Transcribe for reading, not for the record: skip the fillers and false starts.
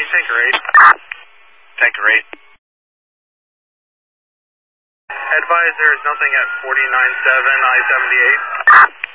County, Tanker 8. Tanker 8. Advise there is nothing at 49.7 I-78.